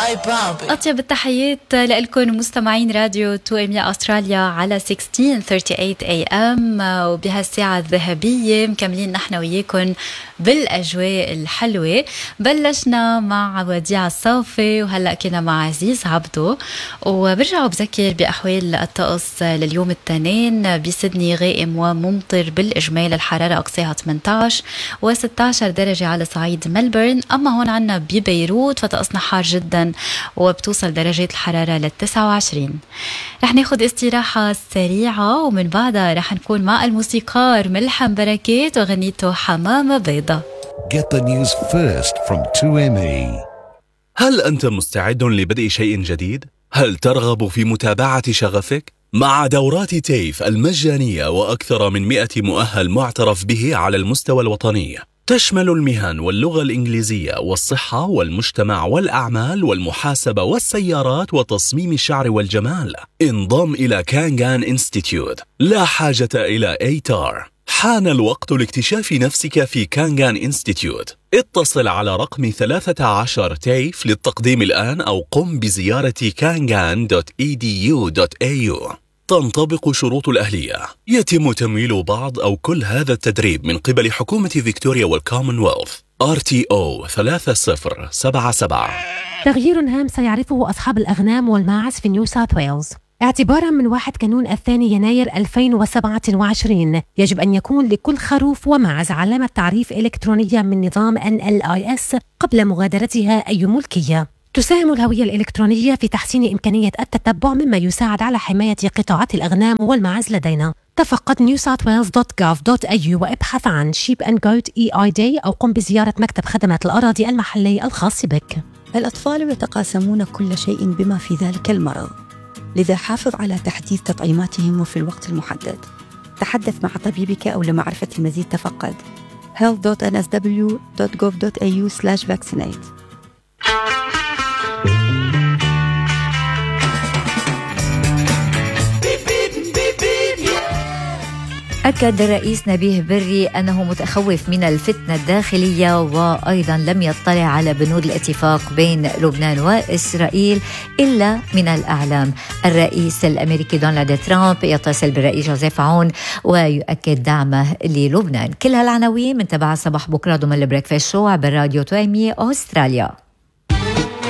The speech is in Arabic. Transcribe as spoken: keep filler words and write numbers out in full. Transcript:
أطيب التحيات لكم مستمعين راديو تو إم إيه أستراليا على ستة عشر ثمانية وثلاثين إيه إم، وبهالساعة الذهبية مكملين نحن وياكم بالأجواء الحلوة. بلشنا مع وديع الصافي وهلأ كنا مع عزيز عبدو، وبرجع بذكر بأحوال الطقس لليوم التنين. بسدني غائم وممطر بالإجمال، الحرارة أقصاها ثمانية عشر وستة عشر درجة على صعيد ملبورن. أما هون عنا ببيروت فطقسنا حار جدا وبتوصل درجات الحرارة للتسعة وعشرين. رح ناخد استراحة سريعة ومن بعدها رح نكون مع الموسيقار ملحم بركات وغنيته حمامة بيضة. Get the news first from تو إم إيه. هل أنت مستعد لبدء شيء جديد؟ هل ترغب في متابعة شغفك؟ مع دورات تيف المجانية وأكثر من مئة مؤهل معترف به على المستوى الوطني، تشمل المهن واللغة الإنجليزية والصحة والمجتمع والأعمال والمحاسبة والسيارات وتصميم الشعر والجمال. انضم إلى كانغان إنستيتيوت، لا حاجة إلى إيتار. حان الوقت لاكتشاف نفسك في كانغان إنستيتيوت. اتصل على رقم ثلاثة عشر تيف للتقديم الآن أو قم بزيارة كانغان دوت إي دي يو دوت إيه يو. تنطبق شروط الأهلية. يتم تمويل بعض أو كل هذا التدريب من قبل حكومة فيكتوريا والكومنولث. آر تي أو ثلاثة صفر سبعة سبعة. تغيير هام سيعرفه أصحاب الأغنام والماعز في نيو ساوث ويلز اعتباراً من واحد كانون الثاني يناير ألفين وسبعة وعشرين. يجب أن يكون لكل خروف وماعز علامة تعريف إلكترونية من نظام إن إل آي إس قبل مغادرتها أي ملكية. تساهم الهوية الإلكترونية في تحسين إمكانية التتبع، مما يساعد على حماية قطاعات الأغنام والماعز لدينا. تفقد نيو ساوث ويلز دوت جوف دوت إيه يو وابحث عن شيب أند جوت إي آي داي أو قم بزيارة مكتب خدمات الأراضي المحلي الخاص بك. الأطفال يتقاسمون كل شيء بما في ذلك المرض، لذا حافظ على تحديث تطعيماتهم وفي الوقت المحدد. تحدث مع طبيبك أو لمعرفة المزيد تفقد health دوت إن إس دبليو دوت جوف دوت إيه يو سلاش فاكسينيت. أكد الرئيس نبيه بري أنه متخوف من الفتنة الداخلية، وأيضا لم يطلع على بنود الاتفاق بين لبنان وإسرائيل إلا من الأعلام. الرئيس الأمريكي دونالد ترامب يتصل بالرئيس جوزيف عون ويؤكد دعمه للبنان. كل هالعناوين من تبع صباح بكرة ضمن البريكفاست شو عبر راديو تو إم إيه أستراليا.